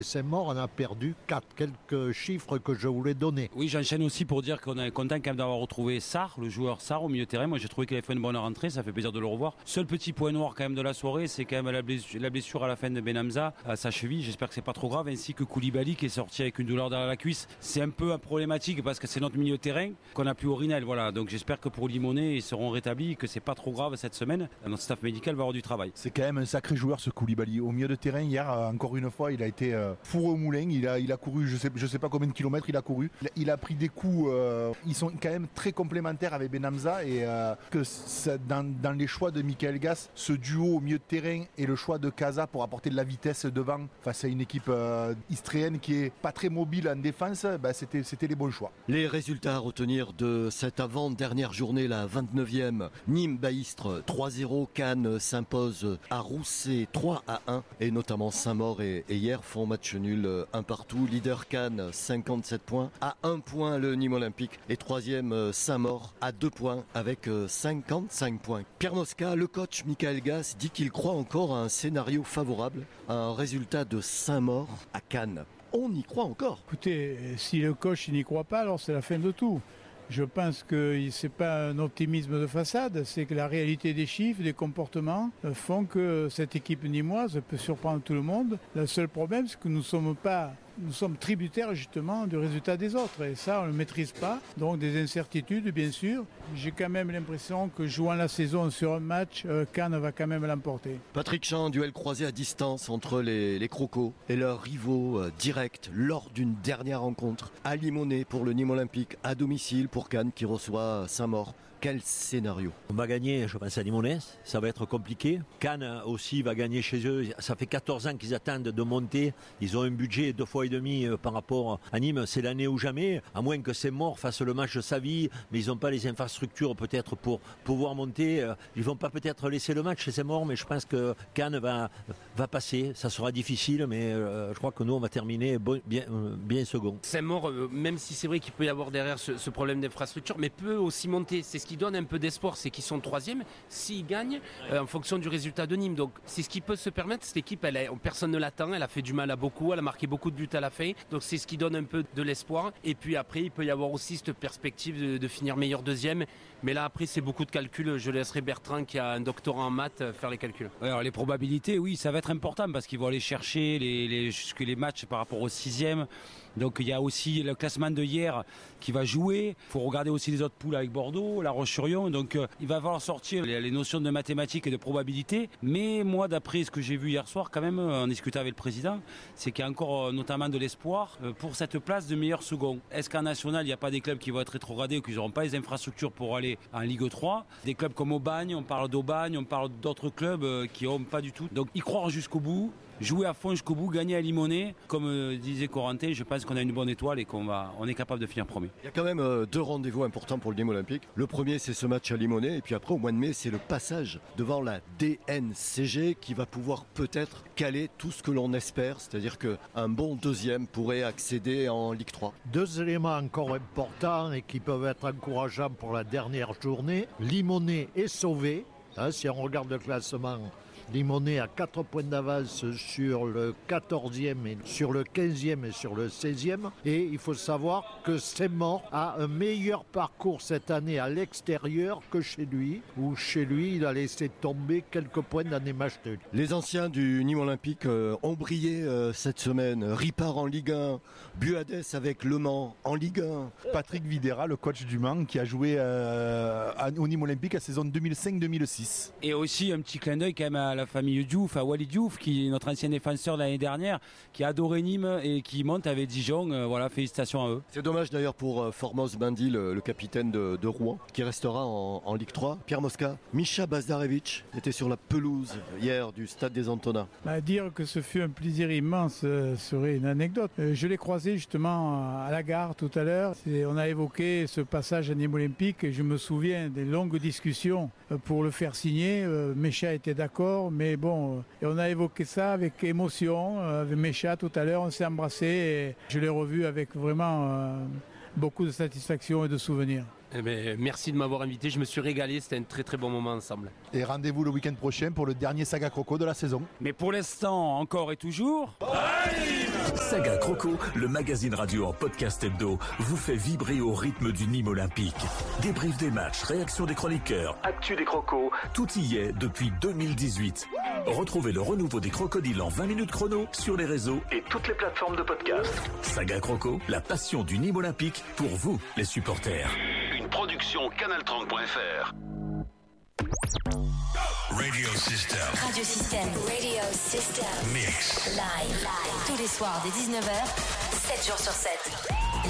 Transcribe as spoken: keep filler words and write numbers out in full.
Saint-Maur en a perdu quatre, quelques chiffres que je voulais donner. Oui, j'enchaîne aussi pour dire qu'on est content quand même d'avoir retrouvé Sarr, le joueur Sarr au milieu de terrain. Moi j'ai trouvé qu'il avait fait une bonne rentrée, ça fait plaisir de le revoir. Seul petit point noir quand même de la soirée, c'est quand même la blessure, la blessure à la fin de Benhamza à sa cheville. J'espère que c'est pas trop grave, ainsi que Koulibaly qui est sorti avec une douleur derrière la cuisse. C'est un peu problématique parce que c'est notre milieu de terrain qu'on n'a plus Orinel. Voilà, donc j'espère que pour Limonet ils seront rétablis, que c'est pas trop grave cette semaine. Notre staff médical va avoir du travail. C'est quand même un sacré joueur ce Koulibaly. Au milieu de terrain hier, encore une fois, il a été euh, fourré au moulin. Il a, il a couru, je sais, je sais pas combien de kilomètres il a couru. Il a, il a pris des coups. Euh, ils sont quand même très complémentaires avec Benhamza et euh, que ça, dans, dans les choix de Michael Gass, ce duo au milieu de terrain et le choix de Casa pour apporter de la vitesse devant face à une équipe euh, istréenne qui est pas très mobile en défense, bah, c'était, c'était les bons choix. Les résultats à retenir de cette avant-dernière journée, la vingt-neuvième, Nîmes-Baïstre trois zéro, Cannes s'impose à Rousset trois à un et notamment Saint-Maur et, et hier font match nul un partout. Leader Cannes, cinquante-sept points. À un point le Nîmes Olympique. Et troisième Saint-Maur à deux points avec cinquante-cinq points. Pierre Mosca, le coach Michael Gass, dit qu'il croit encore à un scénario favorable, à un résultat de Saint-Maur à Cannes. On y croit encore. Écoutez, si le coach n'y croit pas, alors c'est la fin de tout. Je pense que ce n'est pas un optimisme de façade, c'est que la réalité des chiffres, des comportements font que cette équipe nîmoise peut surprendre tout le monde. Le seul problème, c'est que nous ne sommes pas... Nous sommes tributaires justement du résultat des autres et ça on ne le maîtrise pas, donc des incertitudes bien sûr. J'ai quand même l'impression que jouant la saison sur un match, euh, Cannes va quand même l'emporter. Patrick Chan, duel croisé à distance entre les, les Crocos et leurs rivaux euh, directs lors d'une dernière rencontre à Limonet pour le Nîmes Olympique, à domicile pour Cannes qui reçoit Saint-Maur. Quel scénario? On va gagner, je pense, à Limonet, ça va être compliqué. Cannes aussi va gagner chez eux, ça fait quatorze ans qu'ils attendent de monter, ils ont un budget deux fois et demi par rapport à Nîmes, c'est l'année ou jamais, à moins que Saint-Maur fasse le match de sa vie, mais ils n'ont pas les infrastructures peut-être pour pouvoir monter, ils vont pas peut-être laisser le match chez Saint-Maur, mais je pense que Cannes va, va passer, ça sera difficile, mais je crois que nous on va terminer bien, bien second. Saint-Maur, même si c'est vrai qu'il peut y avoir derrière ce, ce problème d'infrastructure, mais peut aussi monter, c'est ce qui donne un peu d'espoir, c'est qu'ils sont troisième s'ils gagnent euh, en fonction du résultat de Nîmes. Donc c'est ce qui peut se permettre. Cette équipe, elle est, personne ne l'attend, elle a fait du mal à beaucoup, elle a marqué beaucoup de buts à la fin. Donc c'est ce qui donne un peu de l'espoir. Et puis après, il peut y avoir aussi cette perspective de, de finir meilleur deuxième. Mais là après, c'est beaucoup de calculs. Je laisserai Bertrand qui a un doctorat en maths faire les calculs. Alors les probabilités, oui, ça va être important parce qu'ils vont aller chercher les, les, jusque les matchs par rapport au sixième. Donc il y a aussi le classement de hier qui va jouer. Il faut regarder aussi les autres poules avec Bordeaux, La Roche-sur-Yon. Donc euh, il va falloir sortir les, les notions de mathématiques et de probabilité. Mais moi, d'après ce que j'ai vu hier soir, quand même, en discutant avec le président, c'est qu'il y a encore euh, notamment de l'espoir euh, pour cette place de meilleur second. Est-ce qu'en national, il n'y a pas des clubs qui vont être rétrogradés ou qui n'auront pas les infrastructures pour aller en Ligue trois? Des clubs comme Aubagne, on parle d'Aubagne, on parle d'autres clubs euh, qui n'ont pas du tout. Donc y croire jusqu'au bout, jouer à fond jusqu'au bout, gagner à Limonet. Comme euh, disait Corentin, je pense qu'on a une bonne étoile et qu'on va, on est capable de finir premier. Il y a quand même euh, deux rendez-vous importants pour le Nîmes Olympique. Le premier, c'est ce match à Limonet. Et puis après, au mois de mai, c'est le passage devant la D N C G qui va pouvoir peut-être caler tout ce que l'on espère. C'est-à-dire qu'un bon deuxième pourrait accéder en Ligue trois. Deux éléments encore importants et qui peuvent être encourageants pour la dernière journée. Limonet est sauvé. Hein, si on regarde le classement, Limonet a quatre points d'avance sur le quatorzième, et sur le quinzième et sur le seizième. Et il faut savoir que Saint-Maur a un meilleur parcours cette année à l'extérieur que chez lui, où chez lui il a laissé tomber quelques points dans des matchs nuls. Les anciens du Nîmes Olympique euh, ont brillé euh, cette semaine. Ripard en Ligue un, Buades avec Le Mans en Ligue un. Patrick Videra, le coach du Mans, qui a joué euh, au Nîmes Olympique la saison deux mille cinq deux mille six. Et aussi un petit clin d'œil quand même à la famille Diouf, à Wally Diouf, qui est notre ancien défenseur de l'année dernière, qui a adoré Nîmes et qui monte avec Dijon. Euh, voilà, félicitations à eux. C'est dommage d'ailleurs pour euh, Formos Bindi, le, le capitaine de, de Rouen, qui restera en, en Ligue trois. Pierre Mosca, Misha Bazdarevic était sur la pelouse hier du Stade des Antonins. Bah, dire que ce fut un plaisir immense euh, serait une anecdote. Euh, je l'ai croisé justement à la gare tout à l'heure. C'est, on a évoqué ce passage à Nîmes Olympique et je me souviens des longues discussions euh, pour le faire signer. Euh, Misha était d'accord, mais bon, euh, et on a évoqué ça avec émotion. Euh, avec Misha tout à l'heure, on s'est embrassé et je l'ai revu avec vraiment euh, beaucoup de satisfaction et de souvenirs. Eh bien, merci de m'avoir invité, je me suis régalé, c'était un très très bon moment ensemble. Et rendez-vous le week-end prochain pour le dernier Saga Croco de la saison. Mais pour l'instant, encore et toujours... Allez Saga Croco, le magazine radio en podcast hebdo, vous fait vibrer au rythme du Nîmes olympique. Débrief des matchs, réaction des chroniqueurs, actu des crocos, tout y est depuis deux mille dix-huit. Retrouvez le renouveau des crocodiles en vingt minutes chrono sur les réseaux et toutes les plateformes de podcast. Saga Croco, la passion du Nîmes olympique pour vous, les supporters. Une production canal trente point f r. Radio System. Radio System. Radio System. Mix. Live. Live. Tous les soirs dès dix-neuf heures, sept jours sur sept.